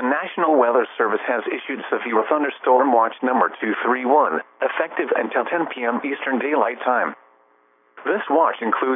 National Weather Service has issued severe thunderstorm watch number 231, effective until 10 p.m. Eastern Daylight Time. This watch includes